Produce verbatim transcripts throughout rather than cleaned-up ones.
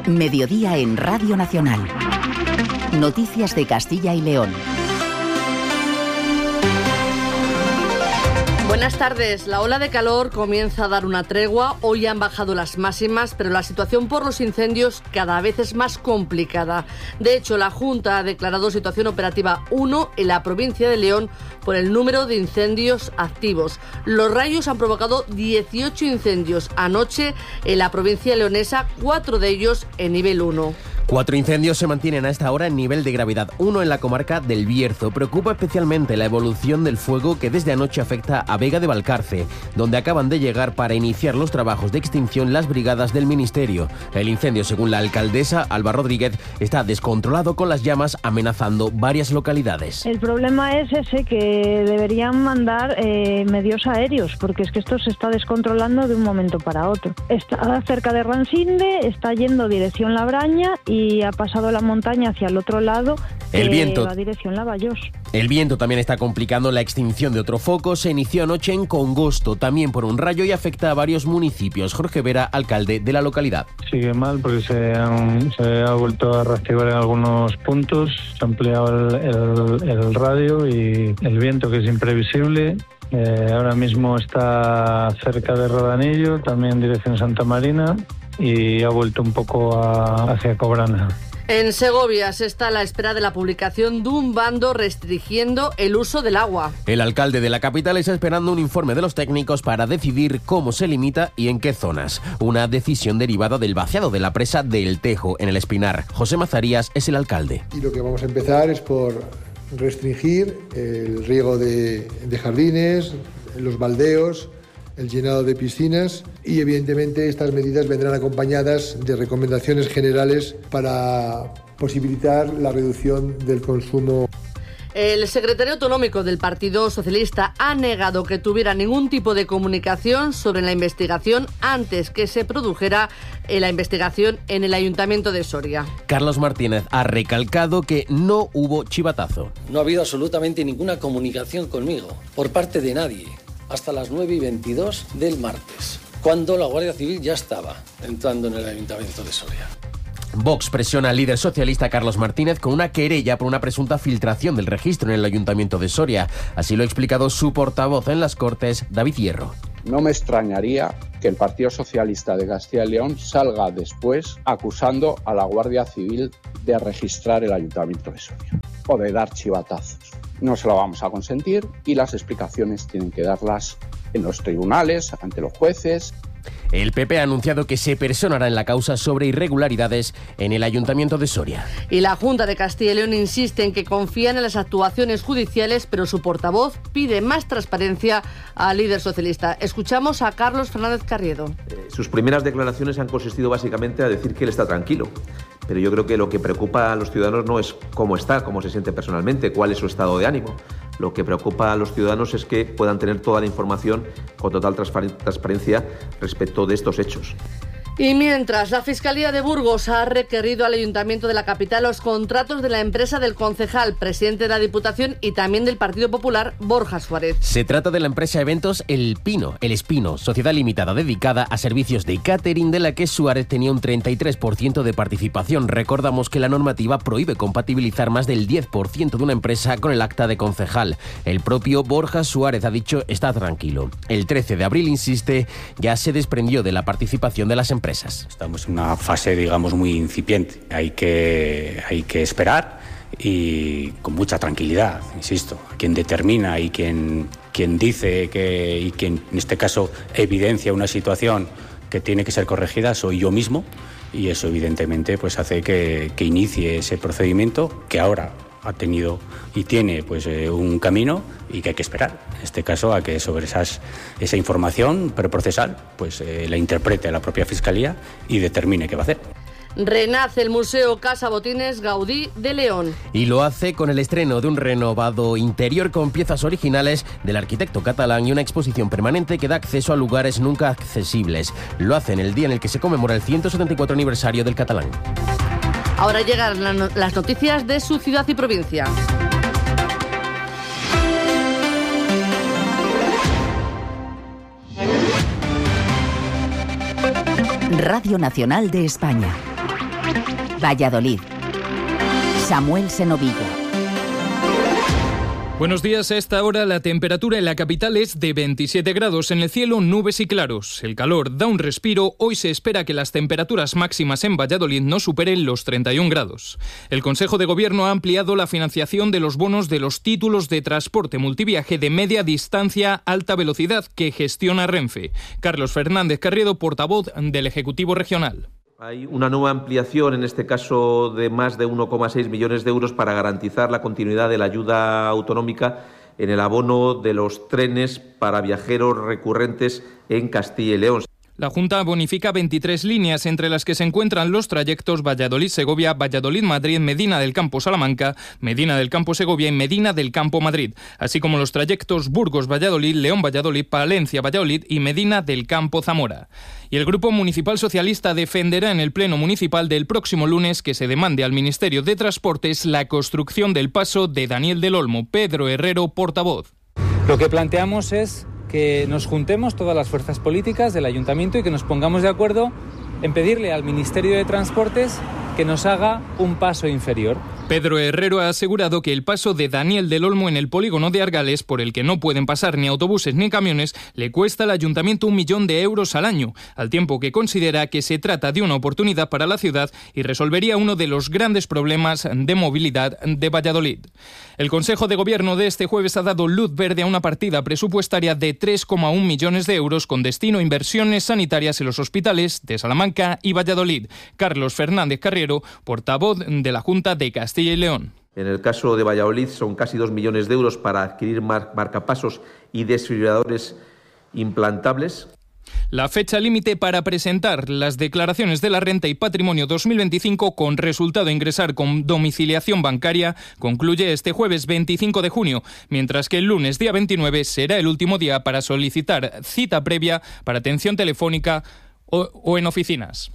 Mediodía en Radio Nacional. Noticias de Castilla y León. Buenas tardes. La ola de calor comienza a dar una tregua. Hoy han bajado las máximas, pero la situación por los incendios cada vez es más complicada. De hecho, la Junta ha declarado situación operativa uno en la provincia de León por el número de incendios activos. Los rayos han provocado dieciocho incendios anoche en la provincia leonesa, cuatro de ellos en nivel uno. Cuatro incendios se mantienen a esta hora en nivel de gravedad uno en la comarca del Bierzo. Preocupa especialmente la evolución del fuego que desde anoche afecta a Vega de Valcarce, donde acaban de llegar para iniciar los trabajos de extinción las brigadas del Ministerio. El incendio, según la alcaldesa Alba Rodríguez, está descontrolado con las llamas amenazando varias localidades. El problema es ese, que deberían mandar eh, medios aéreos, porque es que esto se está descontrolando de un momento para otro. Está cerca de Ransinde, está yendo dirección Labraña y y ha pasado la montaña hacia el otro lado, el viento, va dirección Lavallós. El viento también está complicando la extinción de otro foco. Se inició anoche en Congosto, también por un rayo, y afecta a varios municipios. Jorge Vera, alcalde de la localidad. Sigue mal porque se, han, se ha vuelto a reactivar en algunos puntos, se ha ampliado el, el, el radio y el viento, que es imprevisible. Eh, ahora mismo está cerca de Rodanillo, también en dirección Santa Marina, y ha vuelto un poco a, hacia Cobrana. En Segovia se está a la espera de la publicación de un bando restringiendo el uso del agua. El alcalde de la capital está esperando un informe de los técnicos para decidir cómo se limita y en qué zonas. Una decisión derivada del vaciado de la presa del Tejo, en el Espinar. José Mazarías es el alcalde. Y lo que vamos a empezar es por restringir el riego de, de jardines, los baldeos, el llenado de piscinas, y evidentemente estas medidas vendrán acompañadas de recomendaciones generales para posibilitar la reducción del consumo. El secretario autonómico del Partido Socialista ha negado que tuviera ningún tipo de comunicación sobre la investigación antes que se produjera la investigación en el Ayuntamiento de Soria. Carlos Martínez ha recalcado que no hubo chivatazo. No ha habido absolutamente ninguna comunicación conmigo por parte de nadie hasta las nueve y veintidós del martes, cuando la Guardia Civil ya estaba entrando en el Ayuntamiento de Soria. Vox presiona al líder socialista Carlos Martínez con una querella por una presunta filtración del registro en el Ayuntamiento de Soria. Así lo ha explicado su portavoz en las Cortes, David Hierro. No me extrañaría que el Partido Socialista de Castilla y León salga después acusando a la Guardia Civil de registrar el Ayuntamiento de Soria o de dar chivatazos. No se lo vamos a consentir y las explicaciones tienen que darlas en los tribunales, ante los jueces. El P P ha anunciado que se personará en la causa sobre irregularidades en el Ayuntamiento de Soria. Y la Junta de Castilla y León insiste en que confían en las actuaciones judiciales, pero su portavoz pide más transparencia al líder socialista. Escuchamos a Carlos Fernández Carriedo. Eh, sus primeras declaraciones han consistido básicamente a decir que él está tranquilo. Pero yo creo que lo que preocupa a los ciudadanos no es cómo está, cómo se siente personalmente, cuál es su estado de ánimo. Lo que preocupa a los ciudadanos es que puedan tener toda la información con total transparencia respecto de estos hechos. Y mientras, la Fiscalía de Burgos ha requerido al Ayuntamiento de la capital los contratos de la empresa del concejal, presidente de la Diputación y también del Partido Popular, Borja Suárez. Se trata de la empresa Eventos El Pino, El Espino, sociedad limitada dedicada a servicios de catering, de la que Suárez tenía un treinta y tres por ciento de participación. Recordamos que la normativa prohíbe compatibilizar más del diez por ciento de una empresa con el acta de concejal. El propio Borja Suárez ha dicho está tranquilo. El trece de abril, insiste, ya se desprendió de la participación de las empresas. Estamos en una fase, digamos, muy incipiente. Hay que, hay que esperar y con mucha tranquilidad, insisto. Quien determina y quien, quien dice que, y quien en este caso evidencia una situación que tiene que ser corregida soy yo mismo, y eso evidentemente pues hace que, que inicie ese procedimiento que ahora ha tenido y tiene pues eh, un camino y que hay que esperar, en este caso, a que sobre esas, esa información preprocesal pues eh, la interprete la propia Fiscalía y determine qué va a hacer. Renace el Museo Casa Botines Gaudí de León. Y lo hace con el estreno de un renovado interior con piezas originales del arquitecto catalán y una exposición permanente que da acceso a lugares nunca accesibles. Lo hace en el día en el que se conmemora el ciento setenta y cuatro aniversario del catalán. Ahora llegan las noticias de su ciudad y provincia. Radio Nacional de España. Valladolid. Samuel Senovilla. Buenos días. A esta hora la temperatura en la capital es de veintisiete grados. En el cielo, nubes y claros. El calor da un respiro. Hoy se espera que las temperaturas máximas en Valladolid no superen los treinta y un grados. El Consejo de Gobierno ha ampliado la financiación de los bonos de los títulos de transporte multiviaje de media distancia alta velocidad que gestiona Renfe. Carlos Fernández Carriedo, portavoz del Ejecutivo Regional. Hay una nueva ampliación, en este caso de más de uno coma seis millones de euros, para garantizar la continuidad de la ayuda autonómica en el abono de los trenes para viajeros recurrentes en Castilla y León. La Junta bonifica veintitrés líneas, entre las que se encuentran los trayectos Valladolid-Segovia, Valladolid-Madrid, Medina del Campo-Salamanca, Medina del Campo-Segovia y Medina del Campo-Madrid, así como los trayectos Burgos-Valladolid, León-Valladolid, Palencia-Valladolid y Medina del Campo-Zamora. Y el Grupo Municipal Socialista defenderá en el Pleno Municipal del próximo lunes que se demande al Ministerio de Transportes la construcción del paso de Daniel del Olmo. Pedro Herrero, portavoz. Lo que planteamos es que nos juntemos todas las fuerzas políticas del Ayuntamiento y que nos pongamos de acuerdo en pedirle al Ministerio de Transportes que nos haga un paso inferior. Pedro Herrero ha asegurado que el paso de Daniel del Olmo en el polígono de Argales, por el que no pueden pasar ni autobuses ni camiones, le cuesta al ayuntamiento un millón de euros al año, al tiempo que considera que se trata de una oportunidad para la ciudad y resolvería uno de los grandes problemas de movilidad de Valladolid. El Consejo de Gobierno de este jueves ha dado luz verde a una partida presupuestaria de tres coma uno millones de euros con destino a inversiones sanitarias en los hospitales de Salamanca y Valladolid. Carlos Fernández Carriero, portavoz de la Junta de Castilla y León. En el caso de Valladolid son casi dos millones de euros para adquirir mar- marcapasos y desfibriladores implantables. La fecha límite para presentar las declaraciones de la renta y patrimonio dos mil veinticinco con resultado a ingresar con domiciliación bancaria concluye este jueves veinticinco de junio, mientras que el lunes día veintinueve será el último día para solicitar cita previa para atención telefónica o, o en oficinas.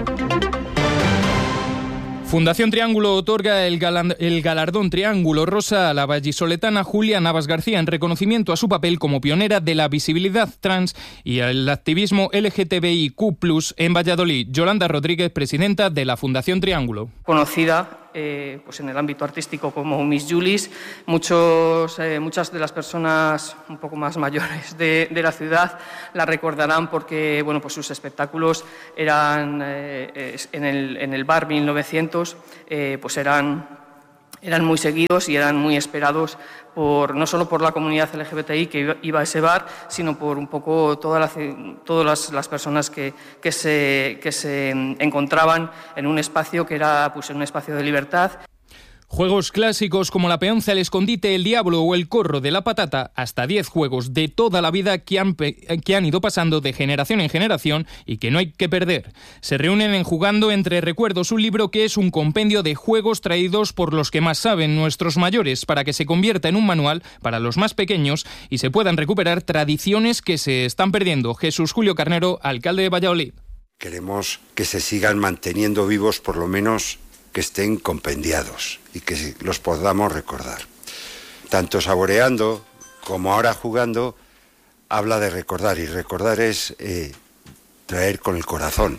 Fundación Triángulo otorga el, galan- el galardón Triángulo Rosa a la vallisoletana Julia Navas García en reconocimiento a su papel como pionera de la visibilidad trans y el activismo L G T B I Q plus, en Valladolid. Yolanda Rodríguez, presidenta de la Fundación Triángulo. Conocida eh, pues en el ámbito artístico como Miss Julis, muchos, eh, muchas de las personas un poco más mayores de, de la ciudad la recordarán porque bueno, pues sus espectáculos eran eh, en, el, en el bar mil novecientos, eh, pues eran, eran muy seguidos y eran muy esperados por, no solo por la comunidad L G B T I que iba a ese bar, sino por un poco toda la, todas las, las personas que, que, se, que se encontraban en un espacio que era pues, un espacio de libertad. Juegos clásicos como la peonza, el escondite, el diablo o el corro de la patata, hasta diez juegos de toda la vida que han, que han ido pasando de generación en generación y que no hay que perder. Se reúnen en Jugando entre Recuerdos, un libro que es un compendio de juegos traídos por los que más saben, nuestros mayores, para que se convierta en un manual para los más pequeños y se puedan recuperar tradiciones que se están perdiendo. Jesús Julio Carnero, alcalde de Valladolid. Queremos que se sigan manteniendo vivos, por lo menos que estén compendiados y que los podamos recordar. Tanto Saboreando como ahora Jugando habla de recordar, y recordar es eh, traer con el corazón.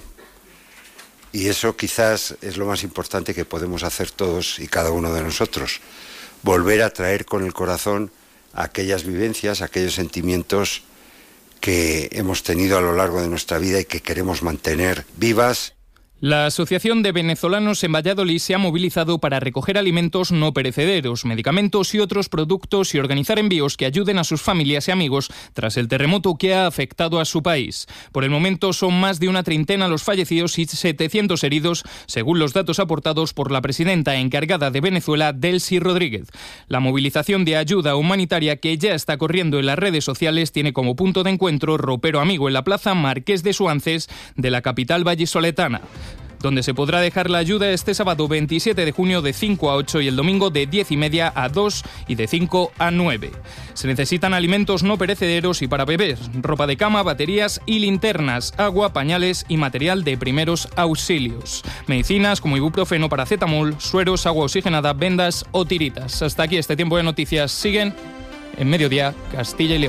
Y eso quizás es lo más importante que podemos hacer todos y cada uno de nosotros, volver a traer con el corazón aquellas vivencias, aquellos sentimientos que hemos tenido a lo largo de nuestra vida y que queremos mantener vivas. La Asociación de Venezolanos en Valladolid se ha movilizado para recoger alimentos no perecederos, medicamentos y otros productos y organizar envíos que ayuden a sus familias y amigos tras el terremoto que ha afectado a su país. Por el momento son más de una treintena los fallecidos y setecientos heridos, según los datos aportados por la presidenta encargada de Venezuela, Delcy Rodríguez. La movilización de ayuda humanitaria que ya está corriendo en las redes sociales tiene como punto de encuentro Ropero Amigo en la plaza Marqués de Suances de la capital vallisoletana, donde se podrá dejar la ayuda este sábado veintisiete de junio de cinco a ocho y el domingo de diez y media a dos y de cinco a nueve. Se necesitan alimentos no perecederos y para bebés, ropa de cama, baterías y linternas, agua, pañales y material de primeros auxilios. Medicinas como ibuprofeno, paracetamol, sueros, agua oxigenada, vendas o tiritas. Hasta aquí este tiempo de noticias. Siguen en Mediodía, Castilla y León.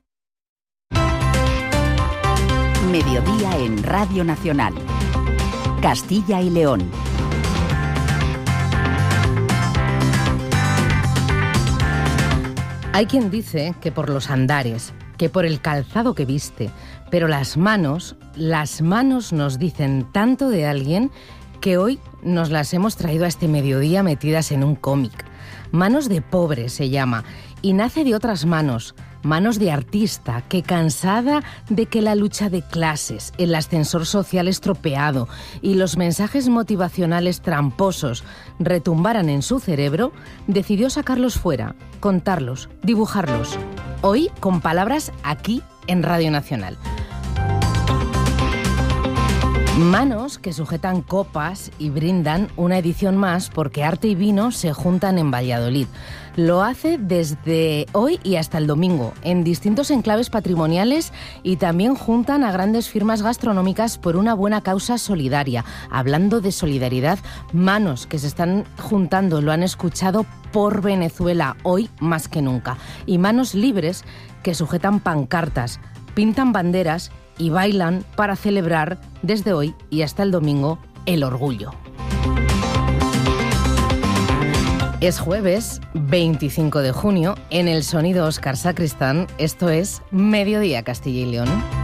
Mediodía en Radio Nacional. Castilla y León. Hay quien dice que por los andares, que por el calzado que viste, pero las manos, las manos nos dicen tanto de alguien que hoy nos las hemos traído a este mediodía metidas en un cómic. Manos de pobre se llama, y nace de otras manos, manos de artista que, cansada de que la lucha de clases, el ascensor social estropeado y los mensajes motivacionales tramposos retumbaran en su cerebro, decidió sacarlos fuera, contarlos, dibujarlos. Hoy con palabras aquí en Radio Nacional. Manos que sujetan copas y brindan una edición más porque arte y vino se juntan en Valladolid. Lo hace desde hoy y hasta el domingo, en distintos enclaves patrimoniales, y también juntan a grandes firmas gastronómicas por una buena causa solidaria. Hablando de solidaridad, manos que se están juntando, lo han escuchado, por Venezuela, hoy más que nunca. Y manos libres que sujetan pancartas, pintan banderas y bailan para celebrar desde hoy y hasta el domingo el orgullo. Es jueves veinticinco de junio, en el sonido Óscar Sacristán. Esto es Mediodía Castilla y León.